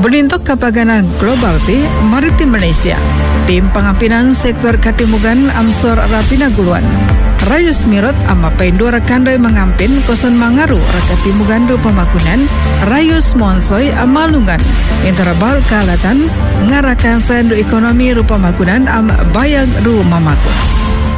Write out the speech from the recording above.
Belintok kapaganan global ti maritim Malaysia. Tim pengampinan sektor Katimugan Amsor Rapina Guluan. Rayus Mirot ama pendura kandai mengampin kosan mangaru Katimugan ru pemakunan Rayus Monsoy amalungan. Intara bal kalatan ngarakan sandu ekonomi ru pemakunan am bayang ru mamaku.